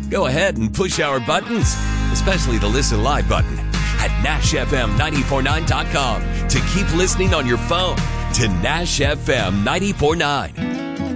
Go ahead and push our buttons, especially the Listen Live button at NashFM949.com to keep listening on your phone to Nash FM 94.9.